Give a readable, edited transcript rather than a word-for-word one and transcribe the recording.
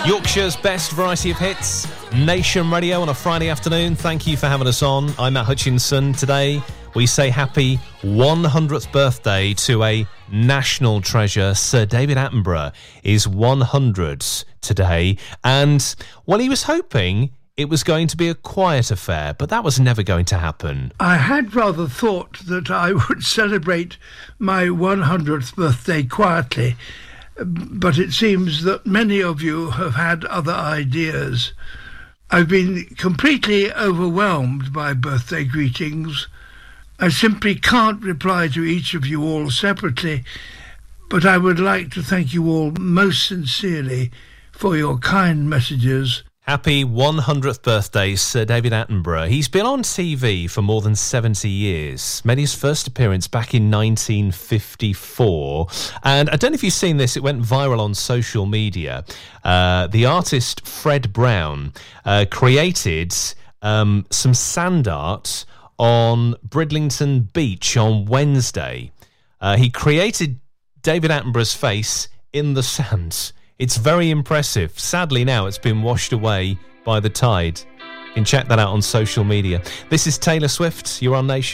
Yorkshire's best variety of hits, Nation Radio on a Friday afternoon. Thank you for having us on. I'm Matt Hutchinson. Today we say happy 100th birthday to a national treasure. Sir David Attenborough is 100 today, and well, he was hoping it was going to be a quiet affair, but that was never going to happen. I had rather thought that I would celebrate my 100th birthday quietly, but it seems that many of you have had other ideas. I've been completely overwhelmed by birthday greetings. I simply can't reply to each of you all separately, but I would like to thank you all most sincerely for your kind messages. Happy 100th birthday, Sir David Attenborough. He's been on TV for more than 70 years. Made his first appearance back in 1954. And I don't know if you've seen this, it went viral on social media. The artist Fred Brown created some sand art on Bridlington Beach on Wednesday. He created David Attenborough's face in the sand. It's very impressive. Sadly now it's been washed away by the tide. You can check that out on social media. This is Taylor Swift. You're on Nation.